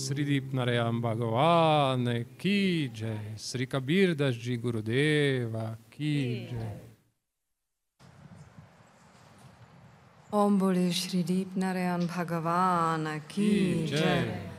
Sridip Narayan Bhagavan Ki Jai, Sri Kabir Das Ji Gurudeva Ki Jai. Om Bole Shri Deep Narayan Bhagavan Ki Jai.